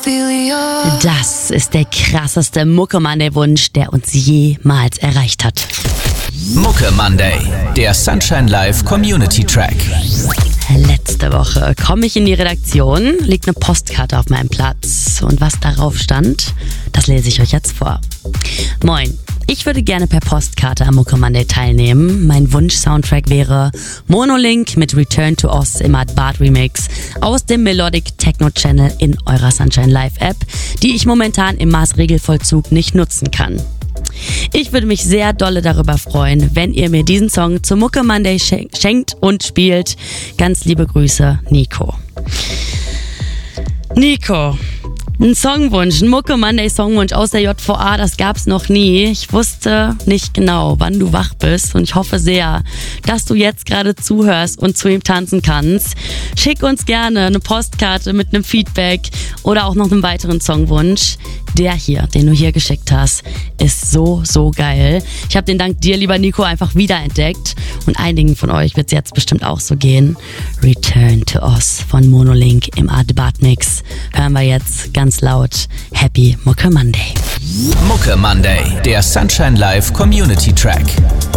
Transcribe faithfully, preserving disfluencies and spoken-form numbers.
Das ist der krasseste Mucke Monday-Wunsch, der uns jemals erreicht hat. Mucke Monday, der Sunshine Live Community Track. Letzte Woche komme ich in die Redaktion, liegt eine Postkarte auf meinem Platz. Und was darauf stand, das lese ich euch jetzt vor. Moin, ich würde gerne per Postkarte am Mucke Monday teilnehmen. Mein Wunsch-Soundtrack wäre Monolink mit Return to Oz im Art Bart Remix aus dem Melodic Techno Channel in eurer Sunshine Live App, die ich momentan im Maßregelvollzug nicht nutzen kann. Ich würde mich sehr dolle darüber freuen, wenn ihr mir diesen Song zum Mucke Monday schenkt und spielt. Ganz liebe Grüße, Nico. Nico, ein Songwunsch, ein Mucke Monday Songwunsch aus der J V A, das gab's noch nie. Ich wusste nicht genau, wann du wach bist und ich hoffe sehr, dass du jetzt gerade zuhörst und zu ihm tanzen kannst. Schick uns gerne eine Postkarte mit einem Feedback oder auch noch einem weiteren Songwunsch. Der hier, den du hier geschickt hast, ist so, so geil. Ich habe den dank dir, lieber Nico, einfach wiederentdeckt. Und einigen von euch wird es jetzt bestimmt auch so gehen. Return to Oz von Monolink im Art Bart Mix. Hören wir jetzt ganz laut. Happy Mucke Monday. Mucke Monday, der Sunshine Live Community Track.